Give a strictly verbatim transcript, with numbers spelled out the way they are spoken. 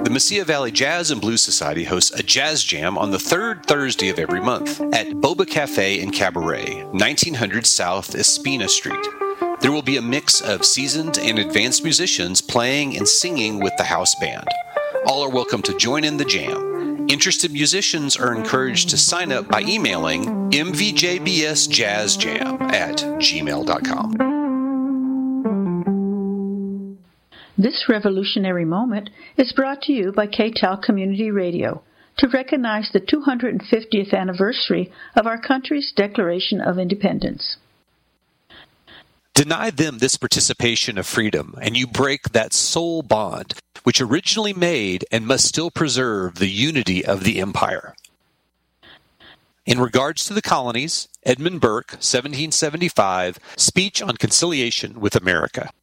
The Mesilla Valley Jazz and Blues Society hosts a jazz jam on the third Thursday of every month at Boba Cafe and Cabaret, nineteen hundred South Espina Street. There will be a mix of seasoned and advanced musicians playing and singing with the house band. All are welcome to join in the jam. Interested musicians are encouraged to sign up by emailing m v j b s jazz jam at gmail dot com. This revolutionary moment is brought to you by K T A L Community Radio to recognize the two hundred fiftieth anniversary of our country's Declaration of Independence. Deny them this participation of freedom, and you break that soul bond which originally made and must still preserve the unity of the empire. In regards to the colonies, Edmund Burke, seventeen seventy-five, Speech on Conciliation with America.